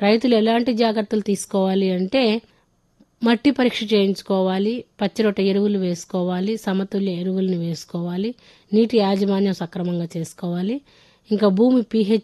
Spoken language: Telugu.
రైతులు ఎలాంటి జాగ్రత్తలు తీసుకోవాలి అంటే మట్టి పరీక్ష చేయించుకోవాలి, పచ్చిరొట్ట ఎరువులు వేసుకోవాలి, సమతుల్య ఎరువులను వేసుకోవాలి, నీటి యాజమాన్యం సక్రమంగా చేసుకోవాలి, ఇంకా భూమి pH